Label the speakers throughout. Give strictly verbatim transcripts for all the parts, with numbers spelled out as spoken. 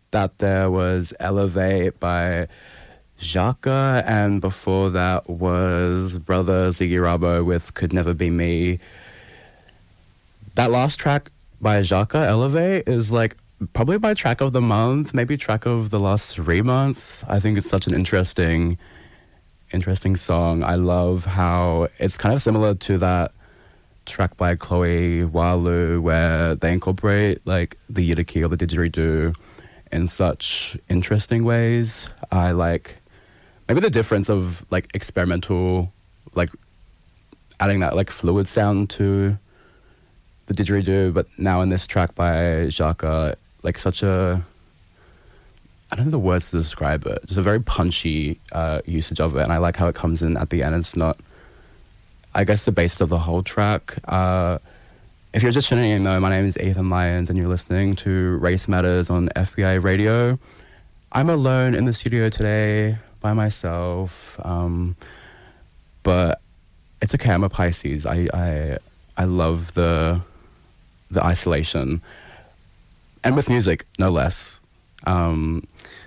Speaker 1: that there was Elevate by Xhaka, and before that was Brother Ziggy Rabo with Could Never Be Me. That last track by Xhaka, Elevate, is like probably my track of the month, maybe track of the last three months. I think it's such an interesting, interesting song. I love how it's kind of similar to that track by Chloe Walu where they incorporate like the yidaki or the didgeridoo in such interesting ways. I like maybe the difference of like experimental, like adding that like fluid sound to the didgeridoo, but now in this track by Xhaka, like such a, I don't know the words to describe it, just a very punchy uh, usage of it, and I like how it comes in at the end. It's not, I guess, the basis of the whole track. Uh, if you're just tuning in though, my name is Ethan Lyons and you're listening to Race Matters on F B I Radio. I'm alone in the studio today by myself, um, but it's okay, I'm a Pisces. I, I, I love the the isolation, and with music, no less. Um,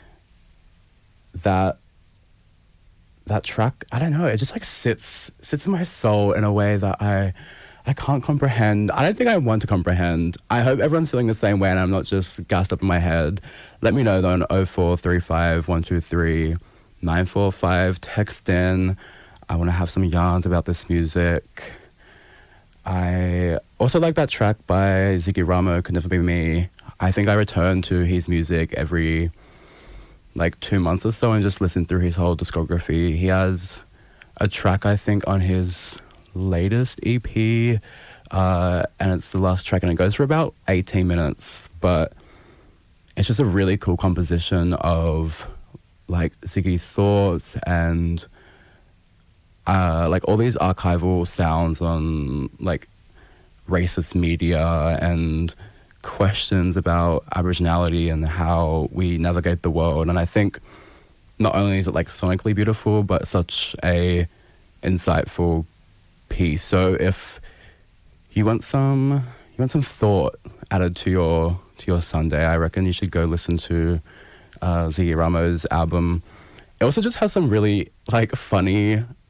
Speaker 1: that that track, I don't know, it just like sits sits in my soul in a way that I I can't comprehend. I don't think I want to comprehend. I hope everyone's feeling the same way and I'm not just gassed up in my head. Let me know though on oh four three five, one two three, nine four five. Text in. I want to have some yarns about this music. I also like that track by Ziggy Ramo, Could Never Be Me. I think I return to his music every like two months or so and just listen through his whole discography. He has a track, I think, on his latest E P, uh, and it's the last track and it goes for about eighteen minutes, but it's just a really cool composition of like Ziggy's thoughts and Uh, like all these archival sounds on like racist media and questions about Aboriginality and how we navigate the world. And I think not only is it like sonically beautiful, but such a insightful piece. So if you want some, you want some thought added to your to your Sunday, I reckon you should go listen to uh, Ziggy Ramo's album. It also just has some really like funny